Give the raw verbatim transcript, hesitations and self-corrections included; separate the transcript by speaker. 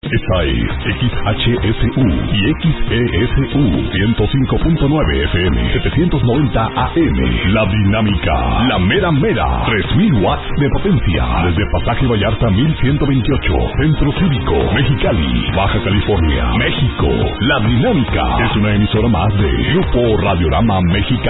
Speaker 1: Esta es X H S U y X E S U ciento cinco punto nueve F M, setecientos noventa A M. La dinámica, la mera mera, tres mil watts de potencia. Desde Pasaje Vallarta mil ciento veintiocho, Centro Cívico, Mexicali, Baja California, México. La dinámica es una emisora más de Grupo Radiorama Mexicano.